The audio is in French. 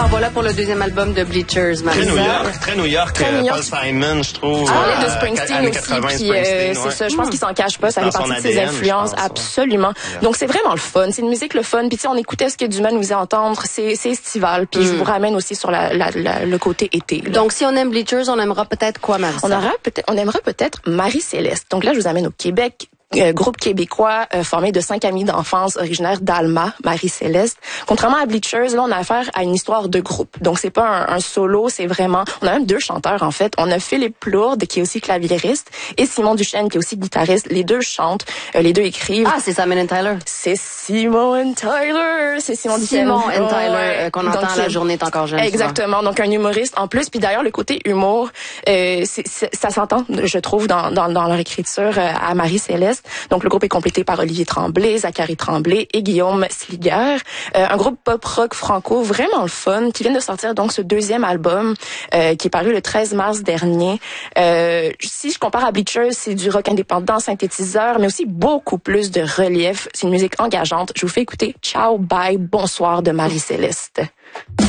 Alors voilà pour le deuxième album de Bleachers, Marissa. Très New York, Paul Simon, je trouve. On parlait de Springsteen aussi, puis c'est ça, je pense qu'il s'en cache pas, ça fait partie de ses influences, absolument. Donc c'est vraiment le fun, c'est une musique le fun, puis tu sais, on écoutait ce que Dumas nous faisait entendre, c'est estival, puis je vous ramène aussi sur le côté été. Là. Donc si on aime Bleachers, on aimera peut-être quoi, Marissa? On aimera peut-être Marie-Céleste. Donc là, je vous amène au Québec. Groupe québécois formé de 5 amis d'enfance originaires d'Alma, Marie-Céleste. Contrairement à Bleachers, là, on a affaire à une histoire de groupe. Donc, c'est pas un solo, c'est vraiment... On a même 2 chanteurs, en fait. On a Philippe Plourde, qui est aussi claviériste, et Simon Duchesne, qui est aussi guitariste. Les deux chantent, les deux écrivent. Ah, c'est Simon and Tyler. C'est Simon and Tyler. C'est Simon Duchesne. Simon and Tyler, qu'on entend à La journée est encore jeune. Exactement. Souvent. Donc, un humoriste en plus. Puis d'ailleurs, le côté humour, ça s'entend, je trouve, dans leur écriture à Marie-Céleste. Donc, le groupe est complété par Olivier Tremblay, Zachary Tremblay et Guillaume Sliger. Un groupe pop-rock franco vraiment le fun qui vient de sortir donc ce deuxième album qui est paru le 13 mars dernier. Si je compare à Bleachers, c'est du rock indépendant, synthétiseur, mais aussi beaucoup plus de relief. C'est une musique engageante. Je vous fais écouter Ciao, bye, bonsoir de Marie-Céleste.